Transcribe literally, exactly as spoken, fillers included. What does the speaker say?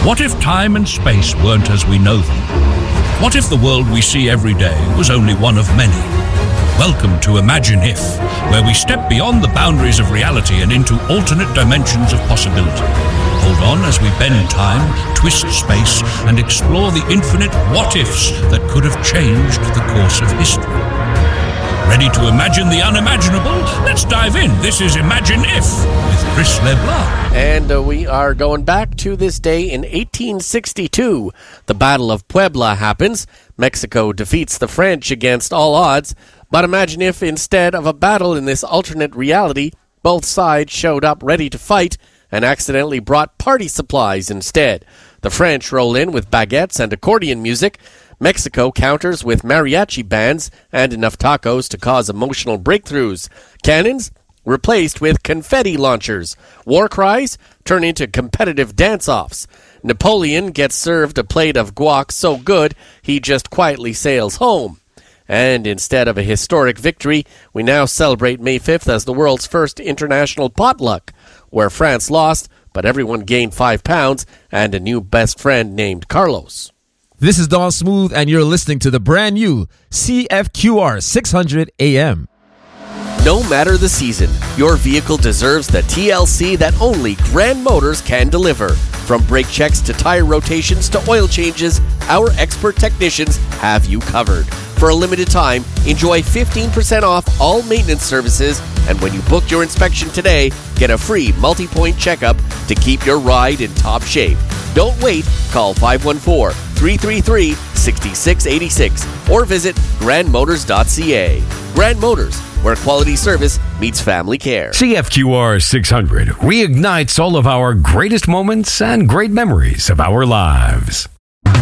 What if time and space weren't as we know them? What if the world we see every day was only one of many? Welcome to Imagine If, where we step beyond the boundaries of reality and into alternate dimensions of possibility. Hold on as we bend time, twist space, and explore the infinite what-ifs that could have changed the course of history. Ready to imagine the unimaginable? Let's dive in. This is Imagine If with Chris LeBlanc. And uh, we are going back to this day in eighteen sixty-two. The Battle of Puebla happens. Mexico defeats the French against all odds. But imagine if instead of a battle in this alternate reality, both sides showed up ready to fight and accidentally brought party supplies instead. The French roll in with baguettes and accordion music. Mexico counters with mariachi bands and enough tacos to cause emotional breakthroughs. Cannons replaced with confetti launchers. War cries turn into competitive dance-offs. Napoleon gets served a plate of guac so good he just quietly sails home. And instead of a historic victory, we now celebrate May fifth as the world's first international potluck, where France lost, but everyone gained five pounds and a new best friend named Carlos. This is Don Smooth, and you're listening to the brand new C F Q R six hundred A M. No matter the season, your vehicle deserves the T L C that only Grand Motors can deliver. From brake checks to tire rotations to oil changes, our expert technicians have you covered. For a limited time, enjoy fifteen percent off all maintenance services, and when you book your inspection today, get a free multi-point checkup to keep your ride in top shape. Don't wait. Call five one four, three three three, six six eight six or visit grand motors dot c a. Grand Motors, where quality service meets family care. C F Q R six hundred reignites all of our greatest moments and great memories of our lives.